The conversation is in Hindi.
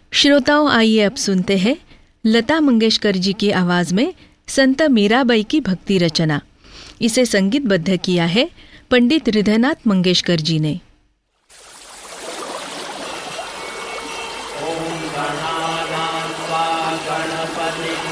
श्रोताओं, आइए अब सुनते हैं लता मंगेशकर जी की आवाज में संत मीराबाई की भक्ति रचना। इसे संगीतबद्ध किया है पंडित हृदयनाथ मंगेशकर जी ने। ओम गणानां त्वा गणपतिं